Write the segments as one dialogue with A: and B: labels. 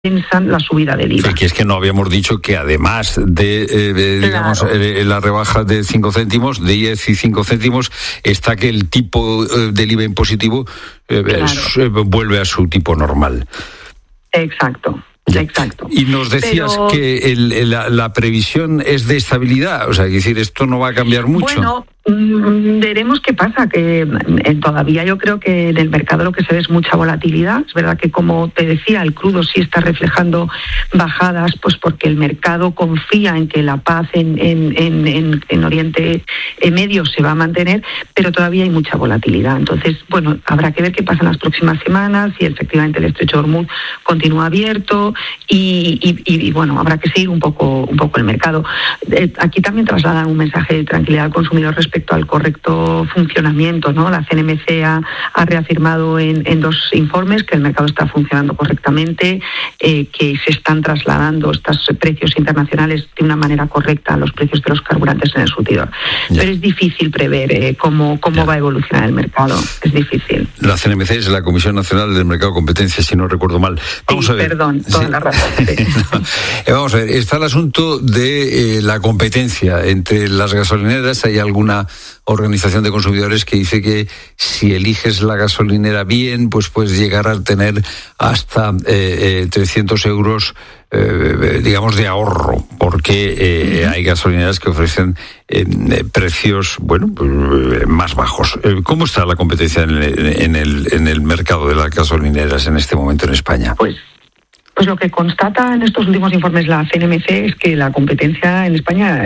A: la subida del IVA.
B: Sí, que es que no habíamos dicho que además de digamos, la rebaja de 5 céntimos, de 10 y 5 céntimos, está que el tipo del IVA impositivo vuelve a su tipo normal.
A: Exacto.
B: Y nos decías que la previsión es de estabilidad, o sea, es decir, esto no va a cambiar mucho.
A: Bueno, veremos qué pasa, que todavía yo creo que en el mercado lo que se ve es mucha volatilidad. Es verdad que, como te decía, el crudo sí está reflejando bajadas, pues porque el mercado confía en que la paz en Oriente Medio se va a mantener, pero todavía hay mucha volatilidad. Entonces, bueno, habrá que ver qué pasa en las próximas semanas, si efectivamente el estrecho de Hormuz continúa abierto y bueno, habrá que seguir un poco el mercado. Aquí también trasladan un mensaje de tranquilidad al consumidor respecto al correcto funcionamiento, ¿no? La CNMC ha reafirmado en 2 informes que el mercado está funcionando correctamente, que se están trasladando estos precios internacionales de una manera correcta a los precios de los carburantes en el surtidor. Pero es difícil prever cómo va a evolucionar el mercado. Es difícil.
B: La CNMC es la Comisión Nacional del Mercado de Competencia, si no recuerdo mal. Vamos a ver.
A: Perdón, toda la razón. Sí.
B: Vamos a ver, está el asunto de la competencia entre las gasolineras. Hay alguna organización de consumidores que dice que si eliges la gasolinera bien, pues puedes llegar a tener hasta 300 euros, digamos, de ahorro, porque hay gasolineras que ofrecen precios, bueno, más bajos. ¿Cómo está la competencia en el mercado de las gasolineras en este momento en España?
A: Pues lo que constata en estos últimos informes la CNMC es que la competencia en España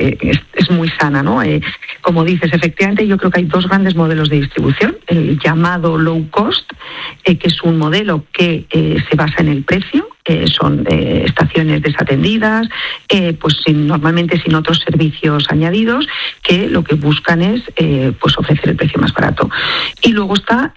A: es muy sana, ¿no? Como dices, efectivamente, yo creo que hay 2 grandes modelos de distribución. El llamado low cost, que es un modelo que se basa en el precio. Son estaciones desatendidas, pues normalmente sin otros servicios añadidos, que lo que buscan es pues ofrecer el precio más barato. Y luego está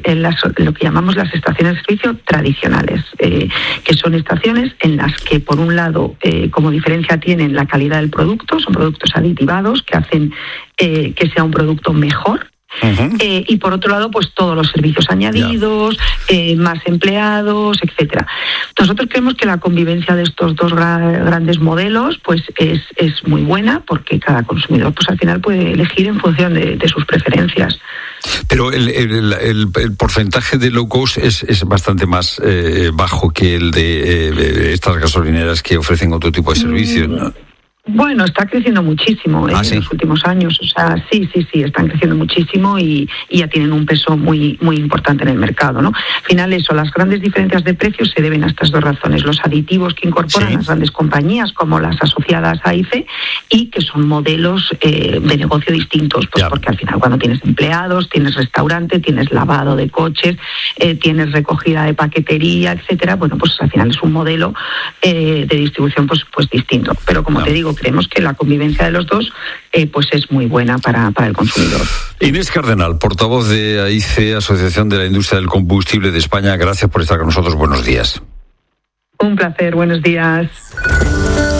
A: lo que llamamos las estaciones de servicio tradicionales, que son estaciones en las que, por un lado, como diferencia tienen la calidad del producto, son productos aditivados que hacen que sea un producto mejor. Uh-huh. Y por otro lado, pues todos los servicios añadidos, más empleados, etcétera. Nosotros creemos que la convivencia de estos 2 grandes modelos pues es muy buena, porque cada consumidor pues al final puede elegir en función de sus preferencias.
B: Pero el porcentaje de low cost es bastante más bajo que el de estas gasolineras que ofrecen otro tipo de servicios, ¿no?
A: Bueno, está creciendo muchísimo en los últimos años. O sea, sí, están creciendo muchísimo y ya tienen un peso muy muy importante en el mercado, ¿no? Al final, las grandes diferencias de precios se deben a estas 2 razones: los aditivos que incorporan las grandes compañías, como las asociadas a ICE, y que son modelos de negocio distintos, pues porque al final, cuando tienes empleados, tienes restaurante, tienes lavado de coches, tienes recogida de paquetería, etcétera. Bueno, pues al final es un modelo de distribución pues distinto. Pero como te digo, creemos que la convivencia de los 2 pues es muy buena para el consumidor.
B: Inés Cardenal, portavoz de AICE, Asociación de la Industria del Combustible de España, gracias por estar con nosotros. Buenos días.
A: Un placer, buenos días.